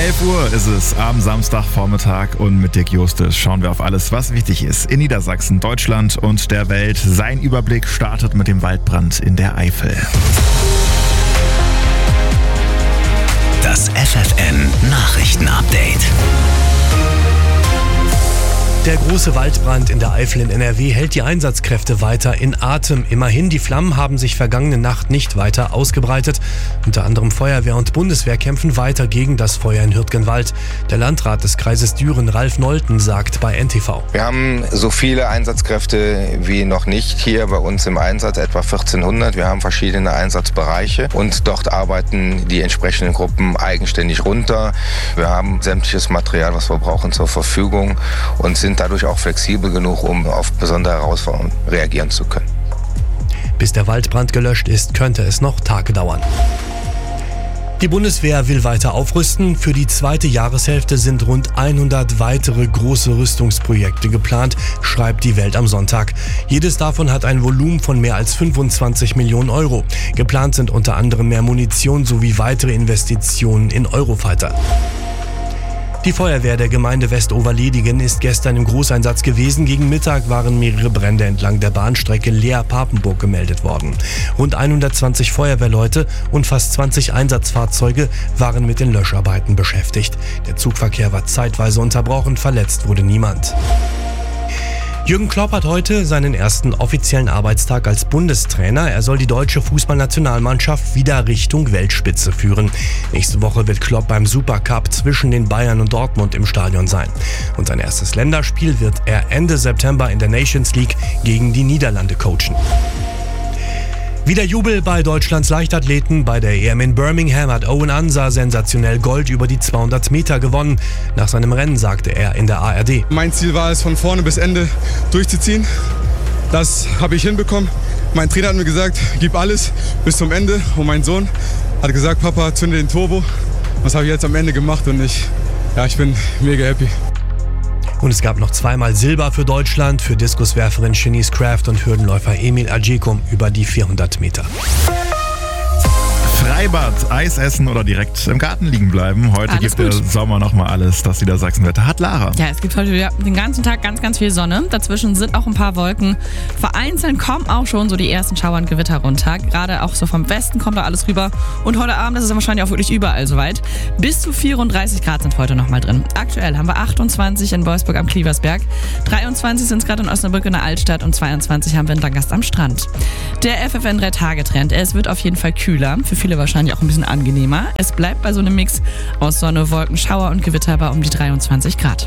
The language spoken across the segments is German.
11 Uhr ist es am Samstagvormittag und mit Dirk Justus schauen wir auf alles, was wichtig ist in Niedersachsen, Deutschland und der Welt. Sein Überblick startet mit dem Waldbrand in der Eifel. Das FFN-Nachrichten-Update. Der große Waldbrand in der Eifel in NRW hält die Einsatzkräfte weiter in Atem. Immerhin, die Flammen haben sich vergangene Nacht nicht weiter ausgebreitet. Unter anderem Feuerwehr und Bundeswehr kämpfen weiter gegen das Feuer in Hürtgenwald. Der Landrat des Kreises Düren, Ralf Nolten, sagt bei NTV: Wir haben so viele Einsatzkräfte wie noch nicht hier bei uns im Einsatz, etwa 1400. Wir haben verschiedene Einsatzbereiche und dort arbeiten die entsprechenden Gruppen eigenständig runter. Wir haben sämtliches Material, was wir brauchen, zur Verfügung und sind dadurch auch flexibel genug, um auf besondere Herausforderungen reagieren zu können. Bis der Waldbrand gelöscht ist, könnte es noch Tage dauern. Die Bundeswehr will weiter aufrüsten. Für die zweite Jahreshälfte sind rund 100 weitere große Rüstungsprojekte geplant, schreibt die Welt am Sonntag. Jedes davon hat ein Volumen von mehr als 25 Millionen Euro. Geplant sind unter anderem mehr Munition sowie weitere Investitionen in Eurofighter. Die Feuerwehr der Gemeinde Westoverledigen ist gestern im Großeinsatz gewesen. Gegen Mittag waren mehrere Brände entlang der Bahnstrecke Leer-Papenburg gemeldet worden. Rund 120 Feuerwehrleute und fast 20 Einsatzfahrzeuge waren mit den Löscharbeiten beschäftigt. Der Zugverkehr war zeitweise unterbrochen, verletzt wurde niemand. Jürgen Klopp hat heute seinen ersten offiziellen Arbeitstag als Bundestrainer. Er soll die deutsche Fußballnationalmannschaft wieder Richtung Weltspitze führen. Nächste Woche wird Klopp beim Supercup zwischen den Bayern und Dortmund im Stadion sein. Und sein erstes Länderspiel wird er Ende September in der Nations League gegen die Niederlande coachen. Wieder Jubel bei Deutschlands Leichtathleten. Bei der EM in Birmingham hat Owen Ansa sensationell Gold über die 200 Meter gewonnen. Nach seinem Rennen sagte er in der ARD: Mein Ziel war es, von vorne bis Ende durchzuziehen. Das habe ich hinbekommen. Mein Trainer hat mir gesagt, gib alles bis zum Ende. Und mein Sohn hat gesagt, Papa, zünde den Turbo. Das habe ich jetzt am Ende gemacht und ich bin mega happy. Und es gab noch zweimal Silber für Deutschland, für Diskuswerferin Shanice Kraft und Hürdenläufer Emil Ajekum über die 400 Meter. Freibad, Eis essen oder direkt im Garten liegen bleiben. Heute gibt der Sommer nochmal alles, das Niedersachsenwetter hat. Lara. Ja, es gibt heute wieder den ganzen Tag ganz, ganz viel Sonne. Dazwischen sind auch ein paar Wolken. Vereinzelt kommen auch schon so die ersten Schauer und Gewitter runter. Gerade auch so vom Westen kommt da alles rüber. Und heute Abend ist es wahrscheinlich auch wirklich überall soweit. Bis zu 34 Grad sind heute nochmal drin. Aktuell haben wir 28 in Wolfsburg am Klieversberg, 23 sind es gerade in Osnabrück in der Altstadt und 22 haben wir in Langast am Strand. Der FFN 3-Tage-Trend. Es wird auf jeden Fall kühler. Für viele wahrscheinlich auch ein bisschen angenehmer. Es bleibt bei so einem Mix aus Sonne, Wolken, Schauer und Gewitter bei um die 23 Grad.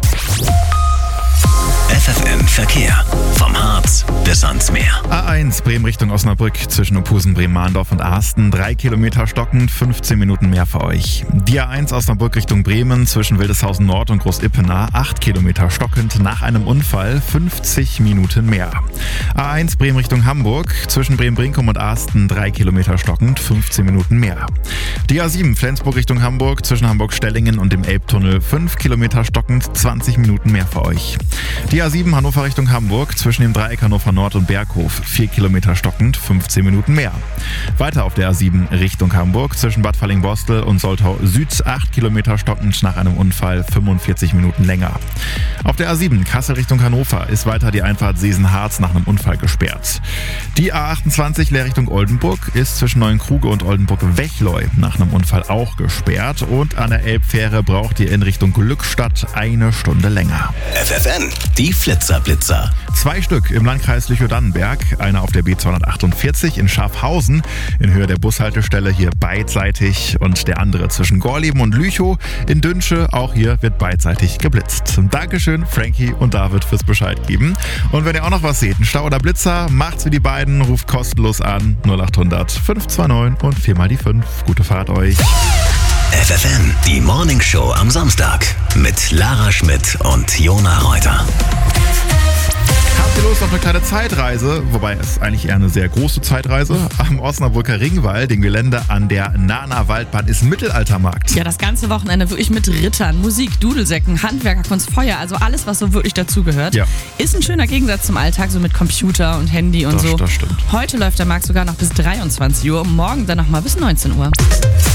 FFN Verkehr. Vom Harz bis ans Meer. A1 Bremen Richtung Osnabrück zwischen Ophusen, Bremen-Mahndorf und Arsten. 3 Kilometer stockend, 15 Minuten mehr für euch. Die A1 Osnabrück Richtung Bremen zwischen Wildeshausen Nord und Groß-Ippenaar. 8 Kilometer stockend, nach einem Unfall 50 Minuten mehr. A1 Bremen Richtung Hamburg zwischen Bremen-Brinkum und Arsten. 3 Kilometer stockend, 15 Minuten mehr. Die A7 Flensburg Richtung Hamburg zwischen Hamburg-Stellingen und dem Elbtunnel. 5 Kilometer stockend, 20 Minuten mehr für euch. Die A7 Hannover Richtung Hamburg zwischen dem Dreieck Hannover Nord und Berghof. 4 Kilometer stockend, 15 Minuten mehr. Weiter auf der A7 Richtung Hamburg zwischen Bad Falling-Bostel und Soltau Süd. 8 Kilometer stockend, nach einem Unfall 45 Minuten länger. Auf der A7 Kassel Richtung Hannover ist weiter die Einfahrt Seesen-Harz nach einem Unfall gesperrt. Die A28 Leer Richtung Oldenburg ist zwischen Neuenkruge und Oldenburg-Wechleu nach einem Unfall auch gesperrt. Und an der Elbfähre braucht ihr in Richtung Glückstadt 1 Stunde länger. FFN, die Flitzer-Blitzer. 2 Stück im Landkreis Lüchow-Dannenberg, einer auf der B248 in Schafhausen in Höhe der Bushaltestelle hier beidseitig und der andere zwischen Gorleben und Lüchow in Dünsche, auch hier wird beidseitig geblitzt. Dankeschön Frankie und David fürs Bescheid geben. Und wenn ihr auch noch was seht, ein Stau oder Blitzer, macht's wie die beiden, ruft kostenlos an 0800 529 und 4 mal die 5. Gute Fahrt euch. FFN, die Morning Show am Samstag mit Lara Schmidt und Jona Reuter. Habt ihr Lust auf eine kleine Zeitreise, wobei es eigentlich eher eine sehr große Zeitreise, am Osnabrücker Ringwall, dem Gelände an der Nahner Waldbahn, ist Mittelaltermarkt. Ja, das ganze Wochenende wirklich mit Rittern, Musik, Dudelsäcken, Handwerkerkunst, Feuer, also alles, was so wirklich dazugehört. Ja. Ist ein schöner Gegensatz zum Alltag, so mit Computer und Handy und so. Das stimmt. Heute läuft der Markt sogar noch bis 23 Uhr, morgen dann nochmal bis 19 Uhr.